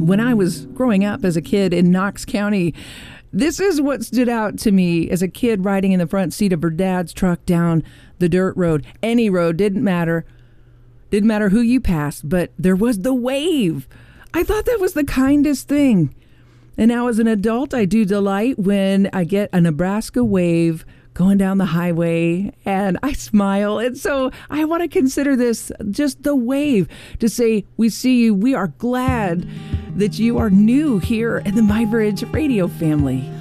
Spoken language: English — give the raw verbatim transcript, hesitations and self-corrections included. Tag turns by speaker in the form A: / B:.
A: when I was growing up as a kid in Knox County, this is what stood out to me as a kid riding in the front seat of her dad's truck down the dirt road. Any road, didn't matter. Didn't matter who you passed, but there was the wave. I thought that was the kindest thing. And now as an adult, I do delight when I get a Nebraska wave going down the highway and I smile. And so I want to consider this just the wave to say, we see you. We are glad that you are new here in the My Bridge radio family.